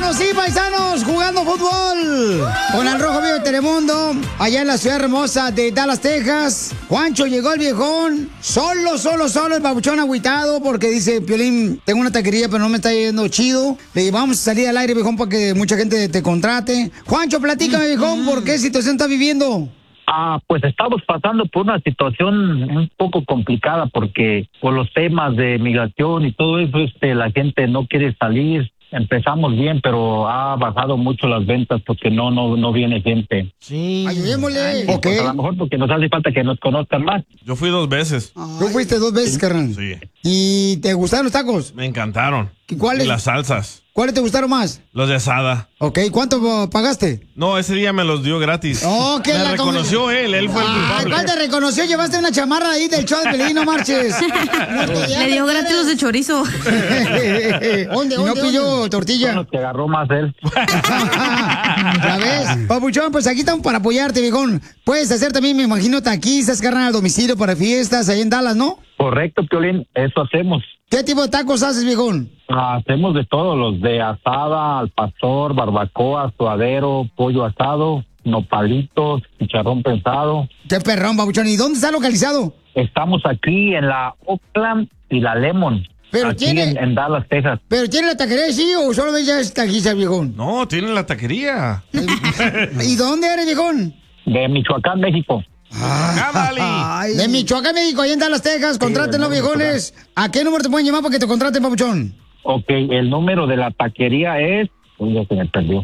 sí, paisanos, jugando fútbol con el Rojo Vivo de Telemundo, allá en la ciudad hermosa de Dallas, Texas. Juancho, llegó el viejón, solo, el babuchón agüitado, porque dice, Piolín, tengo una taquería, pero no me está yendo chido. Le dije, vamos a salir al aire, viejón, para que mucha gente te contrate. Juancho, platícame, viejón, ¿por qué situación estás viviendo? Pues estamos pasando por una situación un poco complicada porque por los temas de migración y todo eso, la gente no quiere salir. Empezamos bien, pero ha bajado mucho las ventas porque no viene gente. Sí. Ayudémosle. Okay. Pues a lo mejor porque nos hace falta que nos conozcan más. Yo fui 2 veces. ¿Tú fuiste 2 veces, carnal? Sí. ¿Y te gustaron los tacos? Me encantaron. ¿Y cuáles? Y las salsas. ¿Cuáles te gustaron más? Los de asada. Ok, ¿cuánto pagaste? No, ese día me los dio gratis. Oh, ¿qué? Me reconoció él fue el culpable. ¿Cuál te reconoció? Llevaste una chamarra ahí del show de Pelín, no marches. Le dio gratis los de chorizo. ¿Dónde? No pidió tortilla. Bueno, te agarró más él. ¿Ya ves? Papuchón, pues aquí estamos para apoyarte, viejón. Puedes hacer también, me imagino, taquizas, carnal al domicilio para fiestas ahí en Dallas, ¿no? Correcto, Piolín, eso hacemos. ¿Qué tipo de tacos haces, viejón? Hacemos de todo, los de asada, al pastor, barbacoa, suadero, pollo asado, nopalitos, chicharrón prensado. Qué perrón, babuchón. ¿Y dónde está localizado? Estamos aquí en la Oakland y la Lemon. Pero aquí tiene... en Dallas, Texas. ¿Pero tiene la taquería, sí, o solo ves taquizas, viejón? No, tiene la taquería. ¿Y dónde eres, viejón? De Michoacán, México. De Michoacán, México, ahí en Dallas, Texas. Contrátenlo, viejones. ¿A qué número te pueden llamar para que te contraten, papuchón? Ok, el número de la taquería es... ya se me perdió.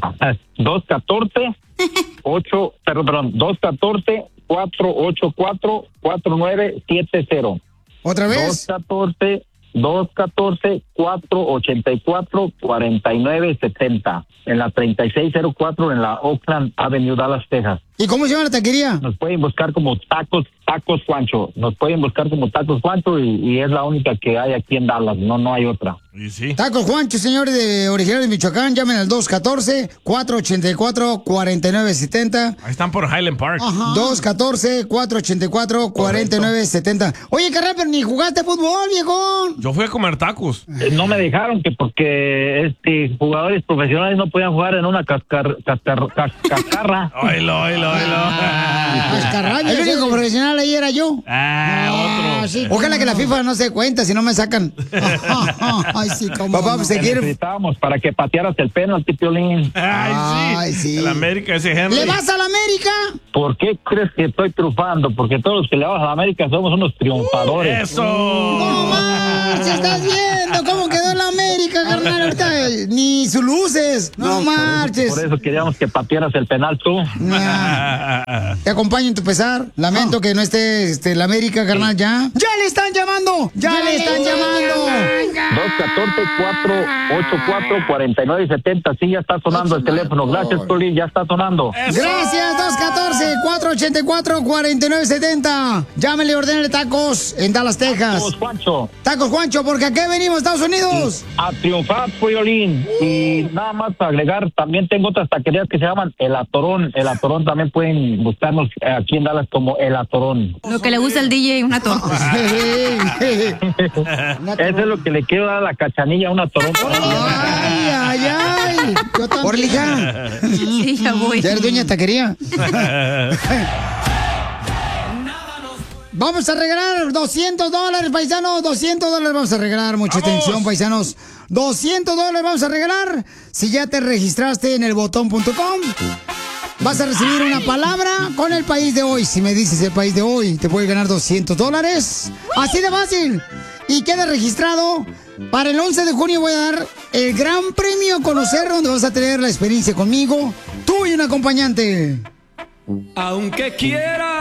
214-484-4970. ¿Otra vez? 214-484-4970. En la 3604 en la Oakland Avenue, Dallas, Texas. ¿Y cómo se llama la taquería? Nos pueden buscar como Tacos Juancho. Nos pueden buscar como Tacos Juancho y es la única que hay aquí en Dallas. No hay otra. ¿Y sí? Tacos Juancho, señores de originarios de Michoacán. Llamen al 214-484-4970. Ahí están por Highland Park. 214-484-4970. Oye, carnal, pero ni jugaste fútbol, viejón. Yo fui a comer tacos. No me dejaron que porque jugadores profesionales no podían jugar en una cascarra. Oilo. El único profesional ahí era yo. Otro. Sí. Ojalá que la FIFA no se cuenta, si no me sacan. Ay, sí, cómo. Papá, pues necesitábamos para que patearas el penalti, Piolín. Ay, sí. El América, ese Henry. ¿Le vas a la América? ¿Por qué crees que estoy triunfando? Porque todos los que le vamos a la América somos unos triunfadores. ¡Eso! ¡No más! ¿Estás viendo cómo quedó la América, carnal? Ahorita ni sus luces. No marches. Por eso queríamos que patearas el penal tú. Te acompaño en tu pesar. Lamento que no esté la América, carnal, ya. ¡Ya le están llamando! ¡Ya le están llamando! 214-484-4970. Sí, ya está sonando el teléfono. Gracias, Piolín, ya está sonando. Gracias, 214-484-4970. Llámele y ordénele tacos en Dallas, Texas. Tacos Juancho. Tacos Juancho, porque aquí venimos, Estados Unidos. A triunfar, Piolín. Y nada más para agregar, también tengo otras taquerías que se llaman El Atorón. El Atorón también pueden buscarnos aquí en Dallas como El Atorón. Lo que le gusta al DJ, una torta. Eso es lo que le quiero dar a la Cachanilla, una Atorón. Ay. Orlija. Sí, ya voy. ¿Ya eres dueña de taquería? Vamos a regalar $200, paisanos. $200 vamos a regalar. Mucha atención, paisanos. $200 vamos a regalar. Si ya te registraste en elbotón.com, vas a recibir una palabra con el país de hoy. Si me dices el país de hoy, te puedes ganar $200. Así de fácil. Y queda registrado. Para el 11 de junio voy a dar el gran premio a conocer, donde vas a tener la experiencia conmigo, tú y un acompañante. Aunque quiera